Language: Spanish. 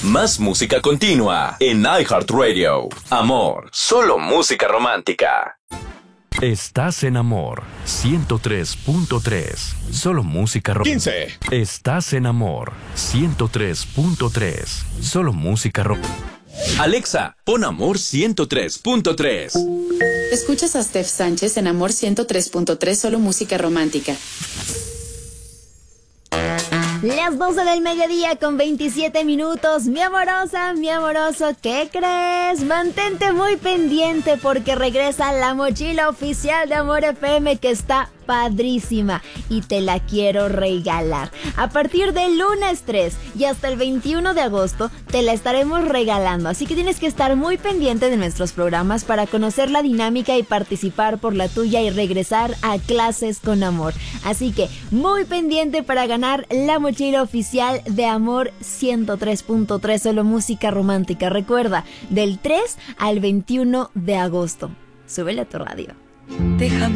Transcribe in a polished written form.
Más música continua en iHeartRadio. Amor, solo música romántica. Estás en Amor 103.3. Solo música romántica. 15. Estás en Amor 103.3. Solo música romántica. Alexa, pon Amor 103.3. Escuchas a Steph Sánchez en Amor 103.3, solo música romántica. Las 12 del mediodía con 27 minutos. Mi amorosa, mi amoroso, ¿qué crees? Mantente muy pendiente porque regresa la mochila oficial de Amor FM, que está padrísima y te la quiero regalar. A partir del lunes 3 y hasta el 21 de agosto te la estaremos regalando, así que tienes que estar muy pendiente de nuestros programas para conocer la dinámica y participar por la tuya y regresar a clases con amor. Así que muy pendiente para ganar la mochila oficial de Amor 103.3, solo música romántica. Recuerda, del 3 al 21 de agosto. Súbele a tu radio. Déjame